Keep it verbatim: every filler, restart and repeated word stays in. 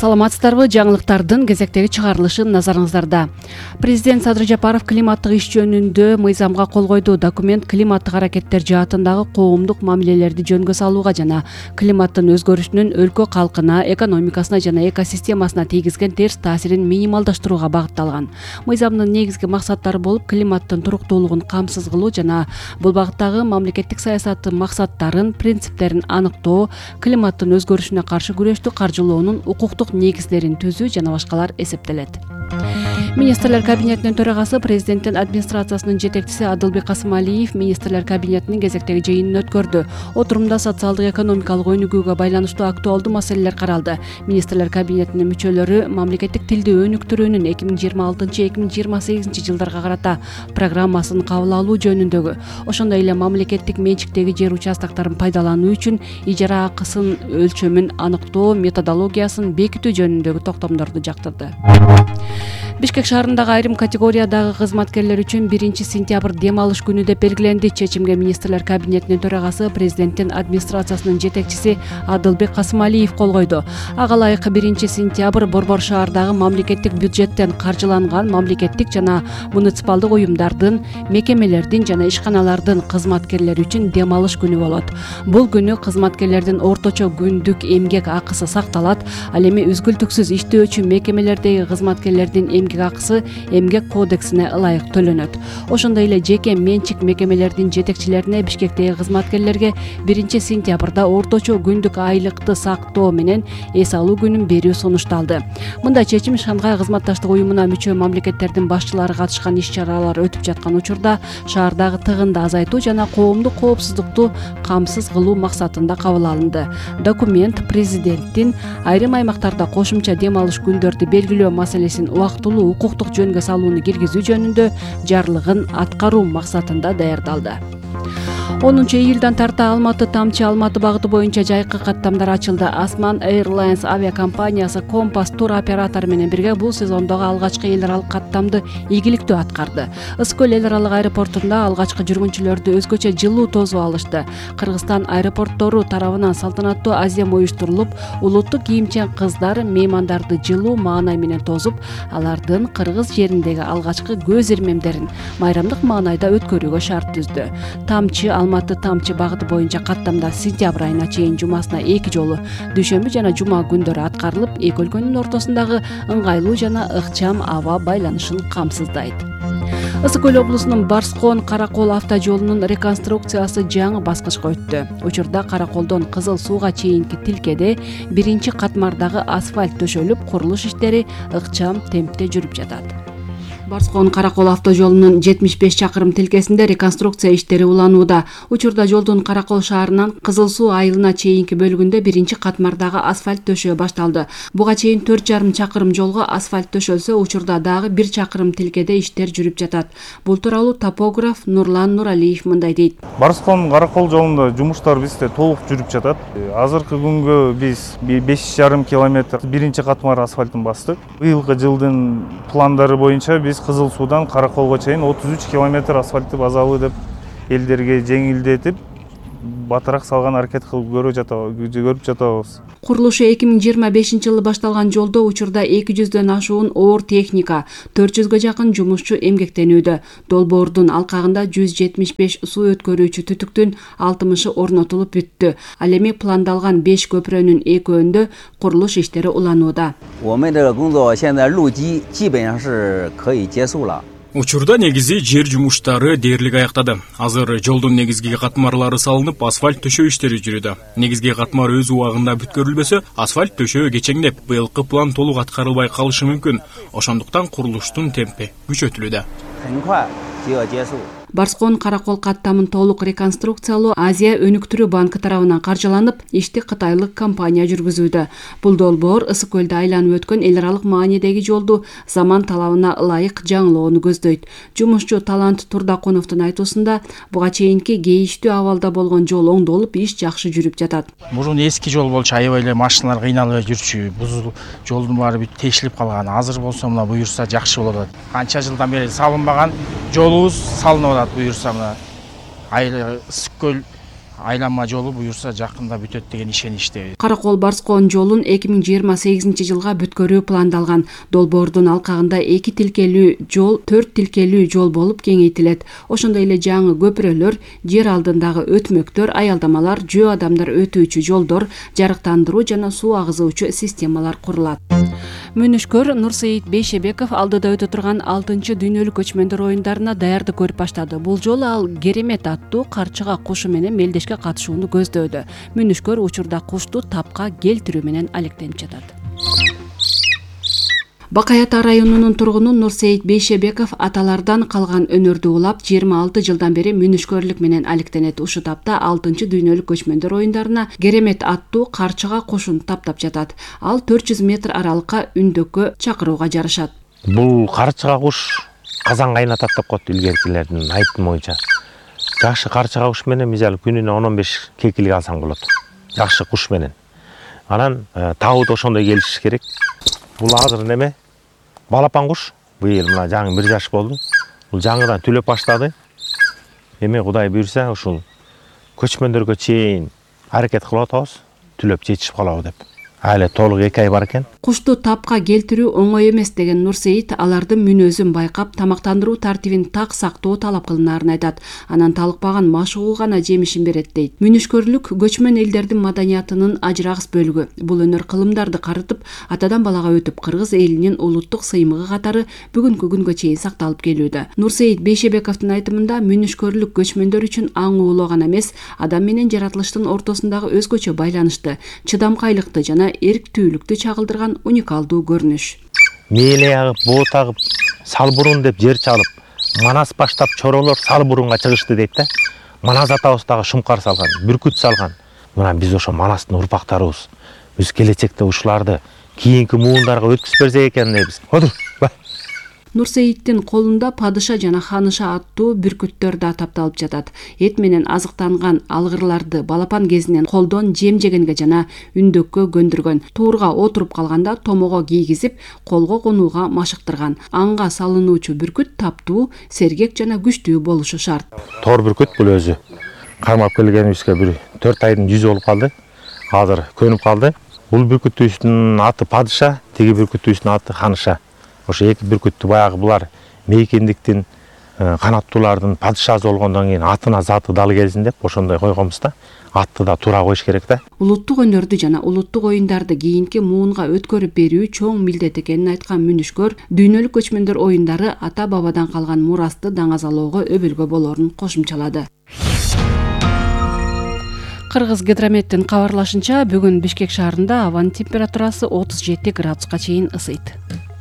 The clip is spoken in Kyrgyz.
Саламатсыздарбы, жаңылыктардын кезектеги чыгарылышы назарыңыздарда. Президент Садыр Жапаров климаттык иш жөнүндө мыйзамга кол койду. Документ климаттык аракеттер жаатындагы коомдук мамилелерди жөнгө салууга жана климаттын өзгөрүшүнүн өлкө калкына, экономикасына жана экосистемасына тийгизген терс таасирин минималдаштырууга багытталган. Мыйзамдын негизги максаттары болуп климаттын туруктуулугун камсыз кылуу жана бул багыттагы мамлекеттик саясаттын максаттарын, принциптерин аныктоо, климаттын өзгөрүшүнө каршы күрөштү каржылоонун укуктук негиздерин түзүү жана башкалар эсептелет. Министрлер кабинетинин төрагасы, президенттин администрациясынын жетекчиси Адылбек Касымалиев министрлер кабинетинин кезектеги жыйынын өткөрдү. Отурумда социалдык экономикалык өнүгүүгө байланыштуу актуалдуу маселелер каралды. Министрлер кабинетинин мүчөлөрү мамлекеттик тилди өнүктүрүүнүн эки миң жыйырма алтынчы эки миң жыйырма сегизинчи жылдарга карата программасын кабыл алуу жөнүндөгү, ошондой эле мамлекеттик менчиктеги жер участактарын пайдалануу үчүн ижара акысын өлчөмүн аныктоо методологиясын бекитүү жөнүндөгү токтомдорду жактырды. Бишкек шаарындагы айрым категориядагы кызматкерлер үчүн биринчи сентябрь дем алыш күнү деп белгиленди. Чечимге министрлер кабинетинин төрагасы, президенттин администрациясынын жетекчиси Адылбек Касымалиев кол койду. Ага ылайык биринчи сентябрь борбор шаардагы мамлекеттик бюджеттен каржыланган мамлекеттик жана муниципалдык уюмдардын, мекемелердин жана ишканалардын кызматкерлери үчүн дем алыш күнү болот. Бул күнү кызматкерлердин орточо күндүк эмгек акысы сакталат. Ал эми үзгүлтүксүз иштөөчү мекемелердеги кызматкерлердин эмгек акысы эмгек кодексине ылайык төлөнөт. Ошондой эле жеке менчик мекемелердин жетекчилерине, Бишкектеги кызматкерлерге биринчи сентябрда орточо күндүк айлыкты сактоо менен эс алуу күнүн берүү сунушталды. Мындай чечим Шанхай кызматташтык уюмуна мүчө мамлекеттердин башчылары катышкан иш-чаралар өтүп жаткан учурда шаардагы тыгынды азайтуу жана коомдук коопсуздукту камсыз кылуу максатында кабыл алынды. Документ президенттин айрым аймактарда кошумча дем алыш күндөрдү белгилөө маселесин убактылуу укуктук жөнгө салууну киргизүү жөнүндө жарлыгын аткаруу максатында даярдалды. онунчу июлдан тарта Алматы Тамчы Алматы багыты боюнча жайкы каттамдар ачылды. Асман Airlines авиакомпаниясы Компас тур оператору менен бирге бул сезондогу алгачкы эл аралык каттамды ийгиликтүү аткарды. Ысык көл эл аралык аэропортунда алгачкы жүргүнчүлөрдү өзгөчө жылуу тосуп алышты. Кыргызстан аэропорттору тарабынан салтанаттуу азем уюштурулуп, улуттук кийимчен кыздар меймандарды жылуу маанай менен тосуп, алардын кыргыз жериндеги алгачкы көз ирмемдерин майрамдык маанайда өткөрүүгө шарт түздү. Тамчы Алматы Тамчы багыты боюнча каттамдар сентябрь айына чейин жумасына эки жолу дүйшөмбү жана жума күндөрү аткарылып, эки өлкөнүн ортосундагы ыңгайлуу жана ыкчам аба байланышын камсыздайт. Ысык көл облусунун Барскон Каракол автожолунун реконструкциясы жаңы баскычка өттү. Учурда Караколдон Кызыл Сууга чейинки тилкеде биринчи катмардагы асфальт төшөлүп, курулуш иштери ыкчам темпте жүрүп жатат. Барскон Каракол автожолунун жетимиш беш чакырым тилкесинде реконструкция иштери уланууда. Учурда жолдун Каракол шаарынан Кызыл Суу айылына чейинки бөлүгүндө биринчи катмардагы асфальт төшөө башталды. Буга чейин төрт жарым чакырым жолго асфальт төшөлсө, учурда дагы бир чакырым тилкеде иштер жүрүп жатат. Бул тууралуу топограф Нурлан Нуралиев мындай дейт. Барскон Каракол жолунда жумуштар бизде толук жүрүп жатат. Азыркы күнгө биз беш жарым километр биринчи катмар асфальтын бастык. Быйылкы жылдын пландары боюнча биз Кызыл Суудан Караколго чейин отуз үч километр асфальтты базалуу деп элдерге жеңилдетип, батыраак салган аракет кылып көрүп жатабыз. Курулушу эки миң жыйырма бешинчи жылы башталган жолдо учурда эки жүздөн ашуун оор техника, төрт жүзгө жакын жумушчу эмгектенүүдө. Долбоордун алкагында жүз жетимиш беш суу өткөрүүчү түтүктүн алтымышы орнотулуп бүттү. Ал эми пландалган беш көпүрөнүн экөөндө курулуш иштери уланууда. Учурда негизи жер жумуштары дээрлик аяктады. Азыр жолдун негизги катмарлары салынып, асфальт төшөө иштери жүрүүдө. Негизги катмар өз убагында бүткөрүлбөсө, асфальт төшөө кечеңдеп, быйылкы план толук аткарылбай калышы мүмкүн. Ошондуктан курулуштун темпи күчөтүлүүдө. Барскон Каракол каттамын толук реконструкциялоо Азия өнүктүрүү банкы тарабынан каржыланып, ишти кытайлык компания жүргүзүүдө. Бул долбоор ысык көлдө айланып өткөн эл аралык маанидеги жолду заман талабына ылайык жаңылоону көздөйт. Жумушчу Талант Турдакуновдун айтуусунда, буга чейинки кейиштүү абалда болгон жол оңдолуп, иш жакшы жүрүп жатат. Мурун эски жол болчу, аябай эле машиналар кыйналып жүрчү, бузул жолдун баары бүт тешилип калган. Азыр болсо мына буюрса жакшы болот. Канча жылдан бери салынбаган жолубуз салынып атат буюрса мына. Айыл ысык көл айланма жолу буюрса жакында бүтөт деген ишеничте. Каракол Барскоон жолун эки миң жыйырма сегизинчи жылга бүткөрүү пландалган. Долбоордун алкагында эки тилкелүү жол төрт тилкелүү жол болуп кеңейтилет. Ошондой эле жаңы көпүрөлөр, жер алдындагы өтмөктөр, аялдамалар, жөө адамдар өтүүчү жолдор, жарыктандыруу жана суу агызуучу системалар курулат. Мүнүшкөр Нурсейит Бейшебеков алдыда өтө турган алтынчы дүйнөлүк көчмөндөр оюндарына даярдык көрүп баштады. Бул жолу ал Керемет аттуу карчыга кушу менен мелдешке катышууну көздөөдү. Мүнүшкөр учурда кушту тапка келтирүү менен алектенип жатат. Бакай Ата районунун тургуну Нурсейит Бейшебеков аталардан калган өнөрдү улап жыйырма алты жылдан бери мүнүшкөрлүк менен алектенет. Ушу тапта алтынчы дүйнөлүк көчмөндөр оюндарына Керемет аттуу карчыга кушун таптап жатат. Ал төрт жүз метр аралыкка үндөккө чакырууга жарышат. Бул карчыга куш казан кайнатат деп коет илгеркилердин айтымы боюнча. Жакшы карчыга куш менен мисалы күнүнө он он беш кекилик алсаң болот. Жакшы куш менен. Анан табыт ошондой келишиш керек. Бул азыр неме? Балапан куш. Быйыл мына жаңы бир жаш болду. Бул жаңыдан түлөп баштады. Эми Кудай буйрса ушул көчмөндөргө чейин аракет кылып атабыз. Түлөп жетишип калабы деп. Айлы толук эки ай бар экен. Кушту тапка келтирүү оңой эмес деген Нурсейит алардын мүнөзүн байкап, тамактандыруу тартибин так сактоо талап кылынаарын айтат. Анан талыкпаган машыгуу гана жемишин берет дейт. Мүнүшкөрлүк көчмөн элдердин маданиятынын ажырагыс бөлүгү. Бул өнөр кылымдарды карытып, атадан балага өтүп, кыргыз элинин улуттук сыймыгы катары бүгүнкү күнгө чейин сакталып келүүдө. Нурсейит Бейшебековдун айтымында мүнүшкөрлүк көчмөндөр үчүн аң уулоо гана эмес, адам менен жаратылыштын ортосундагы өзгөчө байланышты, чыдамкайлыкты жана эрктүүлүктү чагылдырган уникалдуу көрүнүш. Мээле агып, боо тагып, Салбурун деп жер чалып, Манас баштап чоролор Салбурунга чыгышты дейт да. Манас атабыз дагы шумкар салган, бүркүт салган. Мына биз ошо Манастын урпактарыбыз. Биз келечекте ушуларды кийинки муундарга өткүзүп берсек экен дейбиз. Отур. Нурсейиттин колунда падыша жана ханыша аттуу бүркүттөр да тапталып жатат. Эт менен азыктанган алгырларды балапан кезинен колдон жем жегенге жана үндөккө көндүргөн. Туурга отуруп калганда томого кийгизип, колго конууга машыктырган. Аңга салынуучу бүркүт таптуу, сергек жана күчтүү болушу шарт. Тор бүркүт бул өзү. Кармап келгенибизге бир төрт айдын жүзү болуп калды. Азыр көнүп калды. Бул бүркүттүүбүздүн аты падыша, тиги бүркүттүүбүздүн аты ханыша. Ошо эки бүркүттү баягы булар мейкендиктин, канаттуулардын падышасы болгондон кийин атына заты дал келсин деп ошондой койгонбуз да. Атты да туура коюш керек да. Улуттук өнөрдү жана улуттук оюндарды кийинки муунга өткөрүп берүү чоң милдет экенин айткан мүнүшкөр дүйнөлүк көчмөндөр оюндары ата бабадан калган мурасты даңазалоого өбөлгө болорун кошумчалады. Кыргыз гидрометтин кабарлашынча, бүгүн Бишкек шаарында абанын температурасы отуз жети градуска чейин ысыйт.